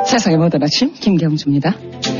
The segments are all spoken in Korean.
세상의 모든 아침 김경주입니다.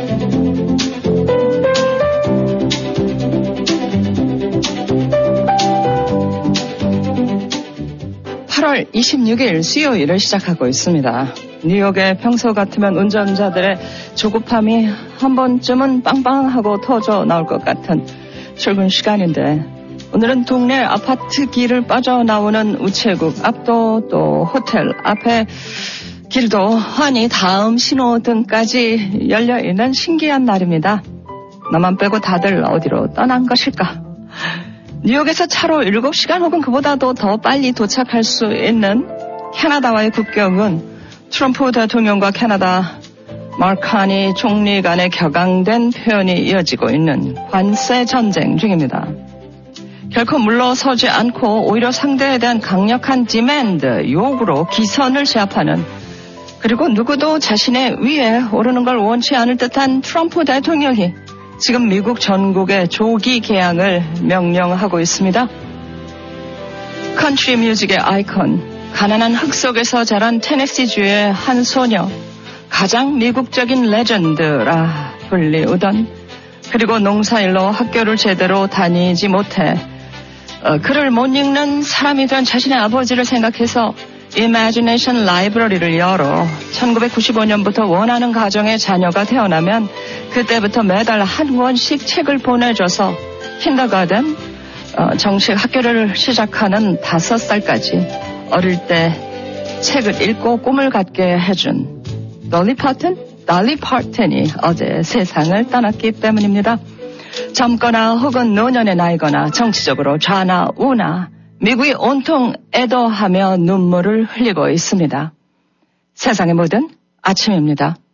8월 26일 수요일을 시작하고 있습니다. 뉴욕의 평소 같으면 운전자들의 조급함이 한 번쯤은 빵빵하고 터져 나올 것 같은 출근 시간인데, 오늘은 동네 아파트 길을 빠져나오는 우체국 앞도 또 호텔 앞에 길도 환히 다음 신호등까지 열려있는 신기한 날입니다. 나만 빼고 다들 어디로 떠난 것일까? 뉴욕에서 차로 7시간 혹은 그보다도 더 빨리 도착할 수 있는 캐나다와의 국경은 트럼프 대통령과 캐나다 마카니 총리 간의 격앙된 표현이 이어지고 있는 관세 전쟁 중입니다. 결코 물러서지 않고 오히려 상대에 대한 강력한 디맨드, 요구로 기선을 제압하는, 그리고 누구도 자신의 위에 오르는 걸 원치 않을 듯한 트럼프 대통령이 지금 미국 전국의 조기 개항을 명령하고 있습니다. 컨트리 뮤직의 아이콘, 가난한 흙 속에서 자란 테네시주의 한 소녀, 가장 미국적인 레전드라 불리우던, 그리고 농사일로 학교를 제대로 다니지 못해 글을 못 읽는 사람이 된 자신의 아버지를 생각해서 Imagination 라이브러리를 열어 1995년부터 원하는 가정의 자녀가 태어나면 그때부터 매달 한 권씩 책을 보내줘서 킨더가든, 정식 학교를 시작하는 5살까지 어릴 때 책을 읽고 꿈을 갖게 해준 dolly parton이 어제 세상을 떠났기 때문입니다. 젊거나 혹은 노년의 나이거나 정치적으로 좌나 우나 미국이 온통 애도하며 눈물을 흘리고 있습니다. 세상의 모든 아침입니다.